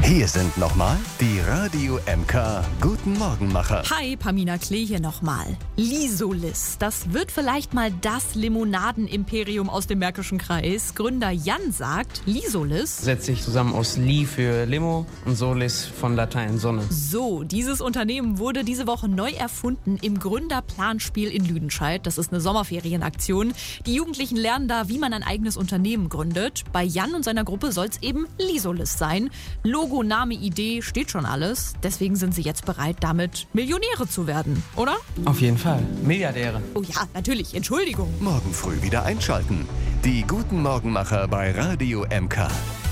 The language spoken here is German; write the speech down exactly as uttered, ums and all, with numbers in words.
Hier sind nochmal die Radio M K Guten Morgenmacher. Hi, Pamina Klee hier nochmal. Lisolis, das wird vielleicht mal das Limonaden-Imperium aus dem Märkischen Kreis. Gründer Jan sagt, Lisolis setzt sich zusammen aus Li für Limo und Solis von Latein Sonne. So, dieses Unternehmen wurde diese Woche neu erfunden im Gründerplanspiel in Lüdenscheid. Das ist eine Sommerferienaktion. Die Jugendlichen lernen da, wie man ein eigenes Unternehmen gründet. Bei Jan und seiner Gruppe soll es eben Lisolis sein. Logo, Name, Idee, steht schon alles. Deswegen sind sie jetzt bereit, damit Millionäre zu werden, oder? Auf jeden Fall. Milliardäre. Oh ja, natürlich. Entschuldigung. Morgen früh wieder einschalten. Die Guten Morgenmacher bei Radio M K.